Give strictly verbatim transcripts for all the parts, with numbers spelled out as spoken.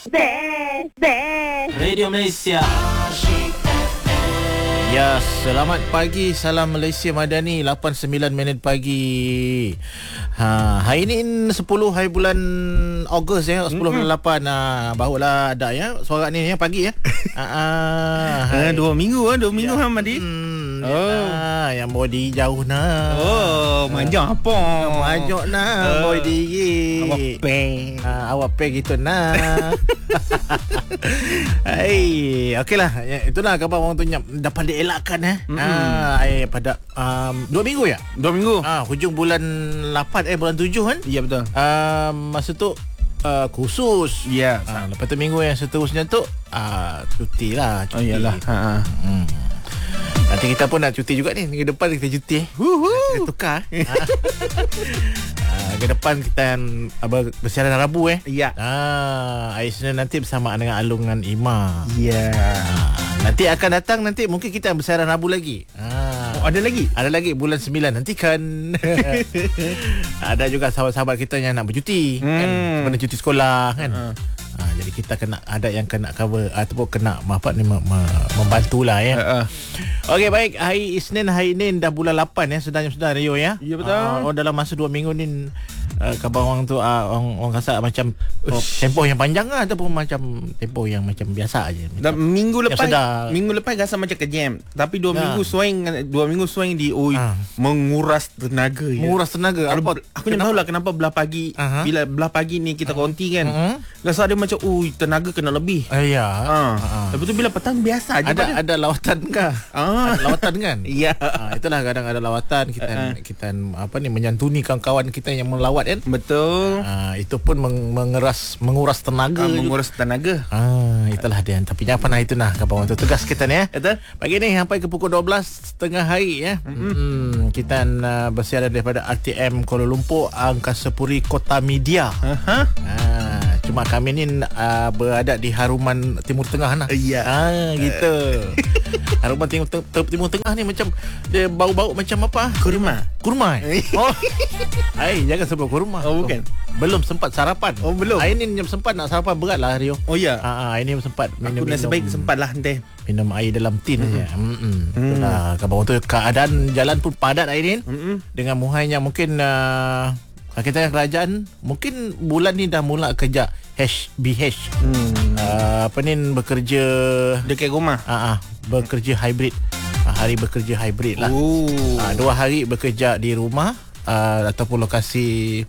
Best, best. Radio Malaysia. Ya, selamat pagi. Salam Malaysia Madani. lapan sembilan minit pagi. Ha, hari ini sepuluh hari bulan Ogos ya, sepuluh bulan lapan. Ha, barulah ada ya suara ni ya pagi ya. Ha, ha, dua minggu ah, dua minggu ha Madi. Hmm, Oh. ya, yang body jauh nah. Oh, manja apa? Majok nah, boy diri. Awak pe. Ha, awak pe gitu nah. Hai, okeylah. Ya, itulah khabar orang tu nyap dapat dielakkan eh. Ah, eh, pada um, dua minggu ya? Dua minggu. Ah, hujung bulan lapan eh bulan tujuh kan? Ya betul. Um, masa tu uh, khusus. Ya. Ah, lepas tu minggu yang seterusnya tu ah, cuti lah, Oh cuti. iyalah. Ha ah. Hmm. Nanti kita pun nak cuti juga ni. Minggu depan kita cuti eh. Kita tukar eh. Ah, minggu depan kita uh, bersiaran Rabu eh. Ya. Ah, hari Senin nanti bersama dengan Alungan Ima. Ya. Ah, nanti akan datang nanti mungkin kita bersiaran Rabu lagi. Ah. Oh, ada lagi? Ada lagi bulan sembilan nanti kan. Ada juga sahabat-sahabat kita yang nak bercuti Hmm. kan, sebenarnya cuti sekolah kan. Uh. Ha, jadi kita kena ada yang kena cover ataupun kena apa ni membantulah ya. Ha ah. Okey baik, hari Isnin hari ini dah bulan lapan ya, sedang-sedang Rio ya. Ya, betul. Uh, oh dalam masa dua minggu ni uh, khabar orang tu uh, orang, orang rasa macam oh, tempoh yang panjang lah, ataupun macam tempoh yang macam biasa aja. Dan minggu lepas sedar. minggu lepas rasa macam kejam. Tapi dua Ya. minggu swing dua minggu swing di oi Ah. menguras tenaga ya. Menguras tenaga. Kalau Apa? aku ni tahu lah kenapa belah pagi Aha. bila belah pagi ni kita konti kan. Mhm. Rasa ada macam ui tenaga kena lebih. Uh, ya. Ha. Ah. Lepas tu bila petang biasa aja. Ada ada lawatan kah? Ah. Ada lawatan kan? Ya. Ah, itulah kadang ada lawatan kita Ah. kita apa ni menyantuni kawan-kawan kita yang melawat kan. Betul. Ah, itu pun meng, mengeras menguras tenaga. Ah, menguras tenaga. Ah, itulah dia. Tapi apa nah itu nah kawan tu tugas kita ni ya. Betul. Pagi ni sampai ke pukul dua belas tengah hari ya. Mm-hmm. Hmm, kita uh, bersiaran daripada R T M Kuala Lumpur, Angkasa Puri Kota Media. Aha. Ah, cuma kami ni uh, berada di Haruman Timur Tengah nah. Ya. Ah, gitu. Haruman Timur, Timur Tengah ni macam dia bau-bau macam apa? Kurma. Kurma. Eh? Oh. Hai, jangan sebut kurma. Oh, bukan. Belum sempat sarapan. Oh, belum. Hari ni sempat nak sarapan berat lah Rio. Oh ya. Ah, ah, ini sempat minum. Aku nasib baik sempat lah nanti. Minum air dalam tin mm-hmm. saja. Hmm. Itulah khabar tu, keadaan jalan pun padat hari ni. Mm-mm. Dengan muhainya mungkin uh, kita kerajaan mungkin bulan ni dah mula kerja H B H. Hmm. Uh, apa ni bekerja Dekat rumah. ah, ah bekerja hybrid. Ah, hari bekerja hybrid lah. Oh. Ah, dua hari bekerja di rumah uh, ataupun lokasi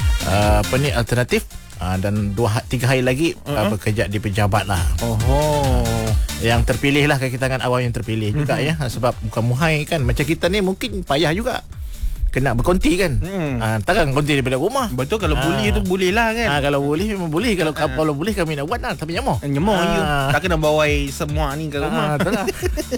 uh, apa ni alternatif. Uh, dan dua tiga hari lagi uh-huh. uh, bekerja di pejabat lah. Oh. Yang terpilih lah, kaki tangan awam yang terpilih juga ya. Sebab bukan muhai kan. Macam kita ni mungkin payah juga kena berkonti kan. Hmm. uh, Takkan konti daripada rumah. Betul, kalau Ah. boleh tu boleh lah kan. uh, Kalau boleh memang boleh. Kalau uh. kalau boleh kami nak buat lah. Tapi nyamoh Nyemor Ah. you. Tak kena bawa semua ni ke rumah. Ah, betul lah.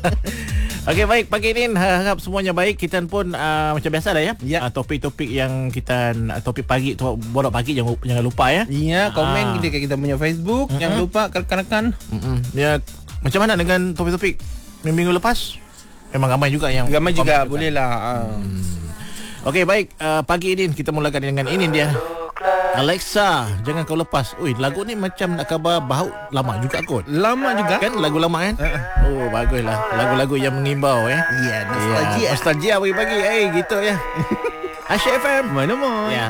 Okey baik, pagi ni harap semuanya baik. Kita pun uh, macam biasa lah ya, Ya. uh, topik-topik yang kita uh, topik pagi tu, borak pagi jangan, jangan lupa ya. Iya, komen Ah. kita kat kita punya Facebook. Mm-mm. Jangan lupa rakan-rakan. Mm-mm. Ya, macam mana dengan topik-topik minggu lepas? Memang ramai juga yang Ramai juga, komen boleh lah. Hmm. Okey baik, uh, pagi ini kita mulakan dengan ini dia. Alexa, jangan kau lepas. Ui, lagu ni macam nak khabar bau lama juga kot. Lama juga. Kan lagu lama kan? Oh, baguslah. Lagu-lagu yang mengimbau ya. Iya, Ya, nostalgia pagi-pagi. Eh, gitu ya. Asyik F M. Mana mau? Ya.